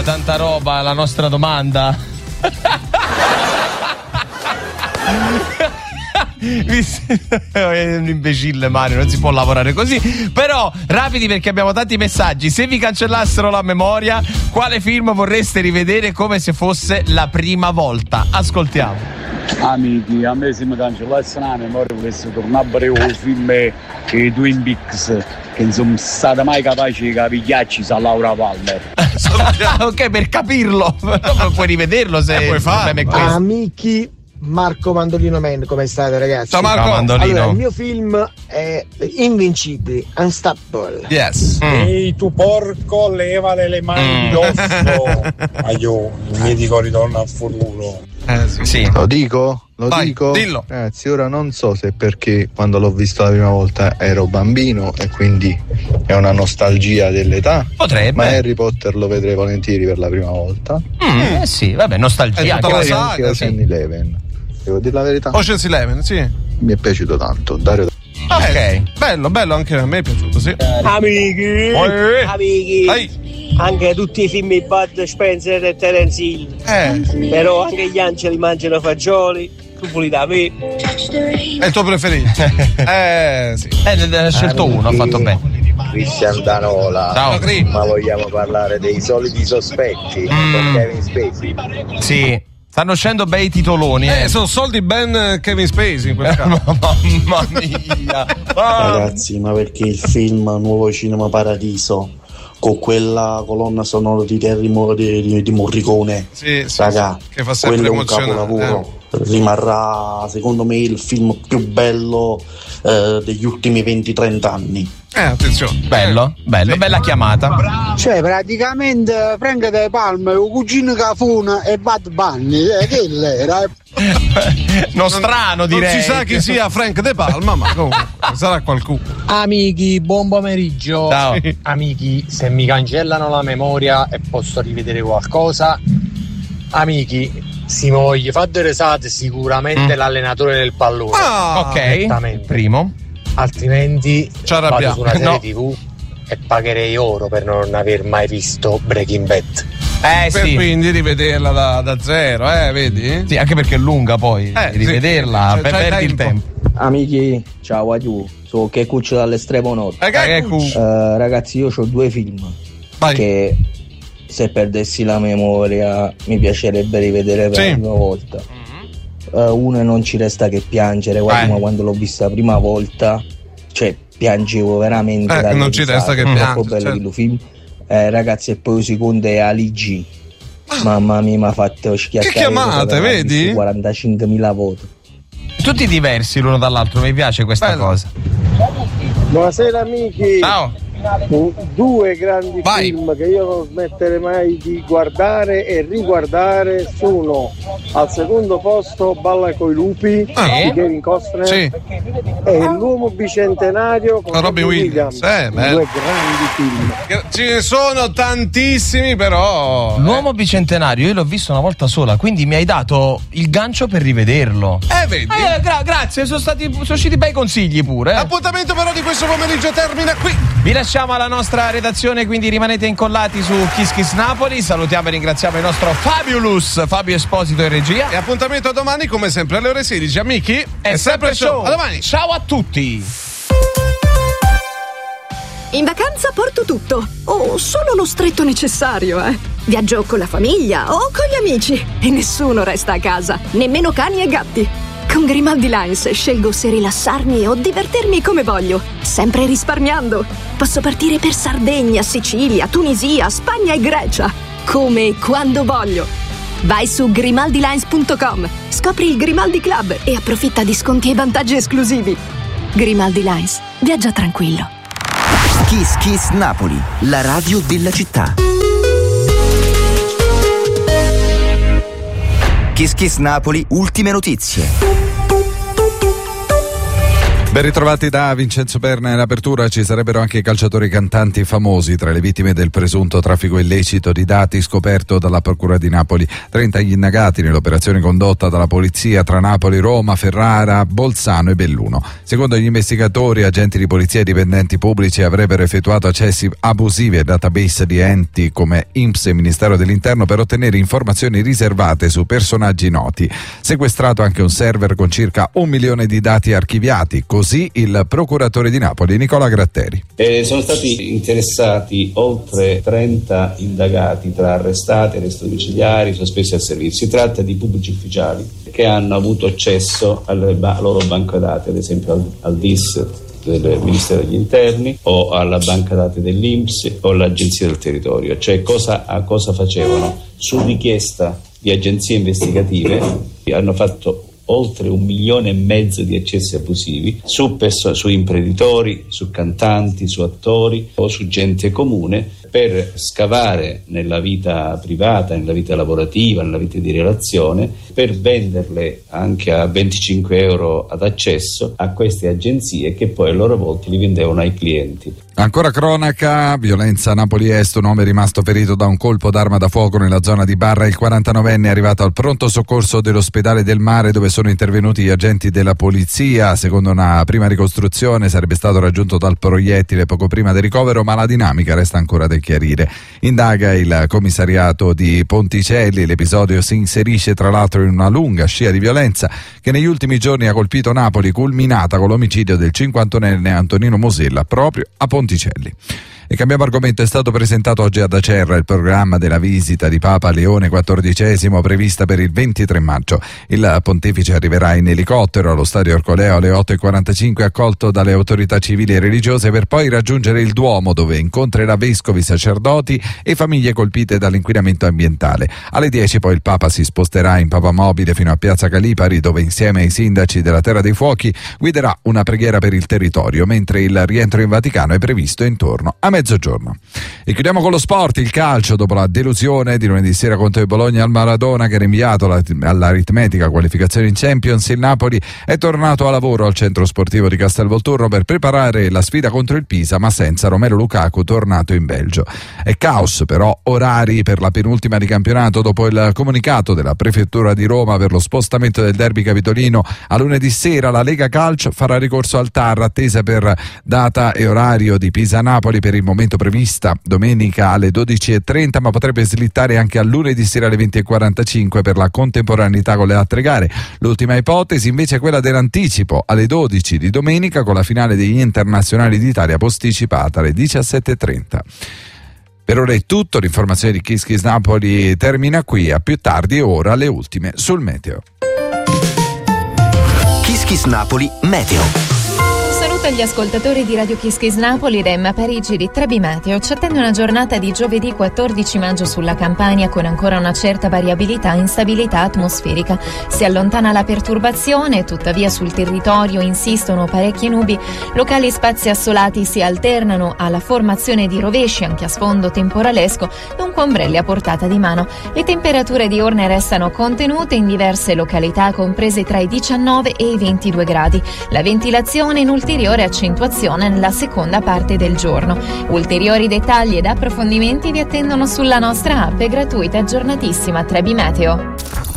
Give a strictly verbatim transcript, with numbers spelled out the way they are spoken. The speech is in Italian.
tanta roba la nostra domanda. È un imbecille Mario, non si può lavorare così. Però rapidi perché abbiamo tanti messaggi. Se vi cancellassero la memoria, quale film vorreste rivedere come se fosse la prima volta? Ascoltiamo. Amici, a me se mi cancellasse la memoria volesse tornare a vedere un film i Twin Peaks, che insomma state mai capaci di capigliarci sa Laura Palmer. Ok, per capirlo puoi rivederlo se eh, puoi fare. Amici, Marco Mandolino Man, come state ragazzi? Ciao Marco. Mandolino. Allora, il mio film è Invincibili, Unstoppable. Yes. Mm. Ehi tu porco, levale le mani Mm. d'osso. Ma io, il mitico ritorno al futuro. Eh, sì. Sì. Lo dico? Lo Vai, dico? dillo. Ragazzi, ora non so se perché quando l'ho visto la prima volta ero bambino e quindi è una nostalgia dell'età. Potrebbe. Ma Harry Potter lo vedrei volentieri per la prima volta. Mm, eh sì, vabbè, nostalgia. È tutta anche la perché- saga, Anche sì. Ocean Eleven. Devo dire la verità. Ocean's Eleven, sì. Mi è piaciuto tanto. Dario. Ok. Eh, bello, bello, anche a me è piaciuto, sì. Amici, Eh. amici, Dai. anche tutti i film di Bud Spencer e Terence Hill. Eh, Però anche gli angeli mangiano fagioli, tu puli da me. è il tuo preferito. Eh, sì. Eh, ne ha scelto uno, ha fatto bene. Christian Danola. Ciao. Ma vogliamo parlare dei soliti sospetti Mm. con Kevin Spacey? Sì. Stanno uscendo bei titoloni. Eh, Eh, sono soldi ben eh, Kevin Spacey in quel caso. Mamma mia. Ah. Ragazzi, ma perché il film Nuovo Cinema Paradiso con quella colonna sonora di Terry Mo- di, di Morricone, Sì, sì, raga, sì, che fa sempre quello è un emozionare, capolavoro. Rimarrà secondo me il film più bello eh, degli ultimi venti trenta anni. Eh, attenzione. Bello, bello, Sì. bella chiamata. Cioè, praticamente Frank De Palma, il cugino Cafuna e Bad Bunny, eh, che l'era? Non strano, direi. Non si sa chi sia Frank De Palma, ma comunque sarà qualcuno. Amici, buon pomeriggio. Ciao. Sì. Amici, se mi cancellano la memoria e posso rivedere qualcosa, amici, si voglia fare delle risate sicuramente Mm. l'allenatore del pallone. Ah, Ok, Nettamente. primo. Altrimenti Ci arrabbiamo. vado su una serie No. tivù e pagherei oro per non aver mai visto Breaking Bad. Eh per sì. quindi rivederla da, da zero, eh, vedi? Sì, anche perché è lunga poi. Eh, rivederla, sì, per c'hai perdi il tempo. tempo. Amici, ciao a tu, sono che cuccio dall'estremo nord. Eh, che Eh, cucci. Eh, ragazzi, io ho due film Vai. che se perdessi la memoria mi piacerebbe rivedere per Sì. la prima volta. Eh, uno Non ci resta che piangere, guarda, Eh. ma quando l'ho vista la prima volta, cioè piangevo veramente. Eh, dalle non ci resta risate, che è troppo piangere, bello certo. quello film. Eh, ragazzi, e poi il secondo è Ali G. Mamma mia, mi ha fatto schiattare. Che chiamate, per aver vedi? visto quarantacinquemila voti. Tutti diversi l'uno dall'altro, mi piace questa Bello. cosa. Buonasera amici. Ciao. Due grandi Vai. film che io non smetterei mai di guardare e riguardare sono al secondo posto Balla coi lupi Ah. di Kevin Costner Sì. e L'uomo bicentenario con Con Robin Williams. Eh, bello. due grandi film. Ce ne sono tantissimi, però. L'uomo bicentenario io l'ho visto una volta sola, quindi mi hai dato il gancio per rivederlo. Eh, vedi? Eh, gra- grazie, sono stati sono usciti bei consigli pure. Eh. L'appuntamento però di questo pomeriggio termina qui. Vi lasciamo alla nostra redazione, quindi rimanete incollati su Kiss Kiss Napoli. Salutiamo e ringraziamo il nostro Fabulous Fabio Esposito in regia. E appuntamento a domani, come sempre alle ore sedici. Amici, È sempre show. A domani. Ciao a tutti. In vacanza porto tutto, o solo lo stretto necessario, eh. Viaggio con la famiglia o con gli amici e nessuno resta a casa, nemmeno cani e gatti. Con Grimaldi Lines scelgo se rilassarmi o divertirmi come voglio, sempre risparmiando. Posso partire per Sardegna, Sicilia, Tunisia, Spagna e Grecia, come e quando voglio. Vai su grimaldi lines punto com, scopri il Grimaldi Club e approfitta di sconti e vantaggi esclusivi. Grimaldi Lines, viaggia tranquillo. Kiss Kiss Napoli, la radio della città. Kiss Kiss Napoli, ultime notizie. Ben ritrovati da Vincenzo Perna. In apertura ci sarebbero anche i calciatori cantanti famosi tra le vittime del presunto traffico illecito di dati scoperto dalla Procura di Napoli. trenta gli indagati nell'operazione condotta dalla polizia tra Napoli, Roma, Ferrara, Bolzano e Belluno. Secondo gli investigatori, agenti di polizia e dipendenti pubblici avrebbero effettuato accessi abusivi ai database di enti come I N P S e Ministero dell'Interno per ottenere informazioni riservate su personaggi noti. Sequestrato anche un server con circa un milione di dati archiviati. Così il procuratore di Napoli, Nicola Gratteri. Eh, sono stati interessati oltre trenta indagati tra arrestati, arresti domiciliari, sospesi al servizio. Si tratta di pubblici ufficiali che hanno avuto accesso alle ba- loro banche dati, ad esempio al, al D I S del Ministero degli Interni o alla banca dati dell'I N P S o all'Agenzia del Territorio. Cioè cosa, a cosa facevano? Su richiesta di agenzie investigative hanno fatto oltre un milione e mezzo di accessi abusivi su, perso- su imprenditori, su cantanti, su attori o su gente comune per scavare nella vita privata, nella vita lavorativa, nella vita di relazione, per venderle anche a venticinque euro ad accesso a queste agenzie che poi a loro volta li vendevano ai clienti. Ancora cronaca, violenza a Napoli Est, un uomo è rimasto ferito da un colpo d'arma da fuoco nella zona di Barra. Il quarantanovenne è arrivato al pronto soccorso dell'ospedale del Mare dove sono intervenuti gli agenti della polizia. Secondo una prima ricostruzione sarebbe stato raggiunto dal proiettile poco prima del ricovero, ma la dinamica resta ancora da chiarire. Indaga il commissariato di Ponticelli. L'episodio si inserisce tra l'altro in una lunga scia di violenza che negli ultimi giorni ha colpito Napoli, culminata con l'omicidio del cinquantunenne Antonino Mosella proprio a Ponticelli. E cambiamo argomento. È stato presentato oggi ad Acerra il programma della visita di Papa Leone quattordicesimo prevista per il ventitré maggio. Il pontefice arriverà in elicottero allo stadio Ercoleo alle otto e quarantacinque, accolto dalle autorità civili e religiose, per poi raggiungere il Duomo dove incontrerà vescovi, sacerdoti e famiglie colpite dall'inquinamento ambientale. Alle dieci poi il Papa si sposterà in papamobile fino a Piazza Calipari dove insieme ai sindaci della Terra dei Fuochi guiderà una preghiera per il territorio, mentre il rientro in Vaticano è previsto intorno a mezzogiorno. E chiudiamo con lo sport, il calcio. Dopo la delusione di lunedì sera contro il Bologna al Maradona, che era inviato all'aritmetica qualificazione in Champions, il Napoli è tornato a lavoro al centro sportivo di Castelvolturno per preparare la sfida contro il Pisa, ma senza Romelu Lukaku tornato in Belgio. È caos però orari per la penultima di campionato dopo il comunicato della prefettura di Roma per lo spostamento del derby capitolino a lunedì sera. La Lega Calcio farà ricorso al T A R, attesa per data e orario di Pisa-Napoli per il momento prevista domenica alle dodici e trenta, ma potrebbe slittare anche a lunedì sera alle venti e quarantacinque per la contemporaneità con le altre gare. L'ultima ipotesi invece è quella dell'anticipo alle dodici di domenica, con la finale degli internazionali d'Italia posticipata alle diciassette e trenta. Per ora è tutto, l'informazione di Kiss Kiss Napoli termina qui, a più tardi ora le ultime sul meteo. Kiss Kiss Napoli Meteo. Saluto agli ascoltatori di Radio Kiss Kiss Napoli da Emma Parigi di Trebi Meteo. Ci attende una giornata di giovedì quattordici maggio sulla Campania con ancora una certa variabilità e instabilità atmosferica. Si allontana la perturbazione, tuttavia sul territorio insistono parecchie nubi. Locali spazi assolati si alternano alla formazione di rovesci anche a sfondo temporalesco, dunque ombrelli a portata di mano. Le temperature diurne restano contenute in diverse località comprese tra i diciannove e i ventidue gradi. La ventilazione in ulteriore accentuazione nella seconda parte del giorno. Ulteriori dettagli ed approfondimenti vi attendono sulla nostra app gratuita aggiornatissima Trebi Meteo.